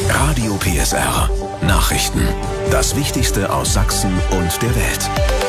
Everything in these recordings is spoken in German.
Radio PSR. Nachrichten. Das Wichtigste aus Sachsen und der Welt.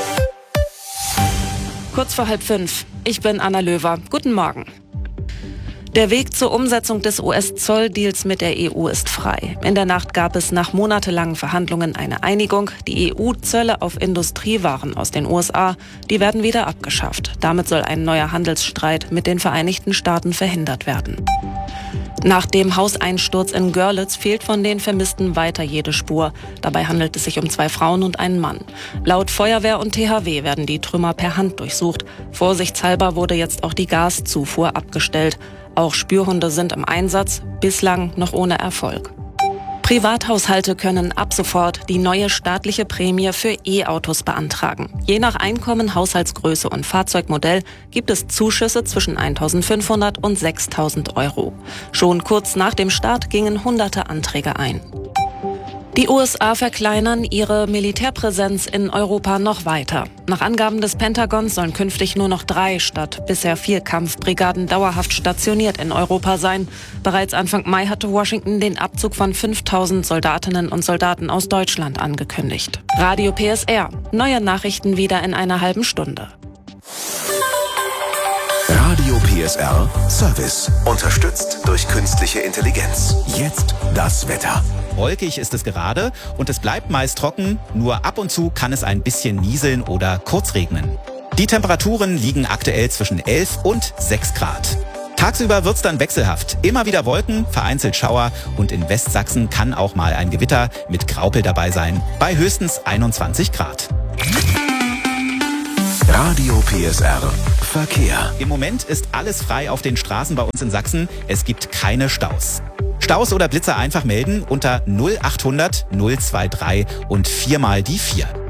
Kurz vor 4:30. Ich bin Anna Löwer. Guten Morgen. Der Weg zur Umsetzung des US-Zolldeals mit der EU ist frei. In der Nacht gab es nach monatelangen Verhandlungen eine Einigung. Die EU-Zölle auf Industriewaren aus den USA, die werden wieder abgeschafft. Damit soll ein neuer Handelsstreit mit den Vereinigten Staaten verhindert werden. Nach dem Hauseinsturz in Görlitz fehlt von den Vermissten weiter jede Spur. Dabei handelt es sich um 2 Frauen und einen Mann. Laut Feuerwehr und THW werden die Trümmer per Hand durchsucht. Vorsichtshalber wurde jetzt auch die Gaszufuhr abgestellt. Auch Spürhunde sind im Einsatz, bislang noch ohne Erfolg. Privathaushalte können ab sofort die neue staatliche Prämie für E-Autos beantragen. Je nach Einkommen, Haushaltsgröße und Fahrzeugmodell gibt es Zuschüsse zwischen 1.500 und 6.000 Euro. Schon kurz nach dem Start gingen hunderte Anträge ein. Die USA verkleinern ihre Militärpräsenz in Europa noch weiter. Nach Angaben des Pentagons sollen künftig nur noch 3 statt bisher 4 Kampfbrigaden dauerhaft stationiert in Europa sein. Bereits Anfang Mai hatte Washington den Abzug von 5.000 Soldatinnen und Soldaten aus Deutschland angekündigt. Radio PSR. Neue Nachrichten wieder in einer halben Stunde. Radio PSR Service. Unterstützt durch künstliche Intelligenz. Jetzt das Wetter. Wolkig ist es gerade und es bleibt meist trocken, nur ab und zu kann es ein bisschen nieseln oder kurz regnen. Die Temperaturen liegen aktuell zwischen 11 und 6 Grad. Tagsüber wird's dann wechselhaft. Immer wieder Wolken, vereinzelt Schauer und in Westsachsen kann auch mal ein Gewitter mit Graupel dabei sein, bei höchstens 21 Grad. Radio PSR Verkehr. Im Moment ist alles frei auf den Straßen bei uns in Sachsen. Es gibt keine Staus. Staus oder Blitzer einfach melden unter 0800 023 und 4 mal die 4.